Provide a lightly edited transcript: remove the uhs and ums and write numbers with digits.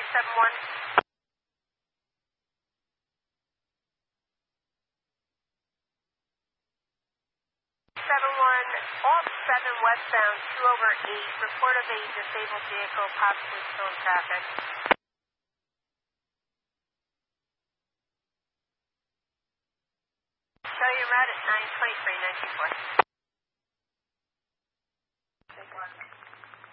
71. 71, Alt 7 westbound, 2/8, report of a disabled vehicle possibly still in traffic. Show you route at 923, 924.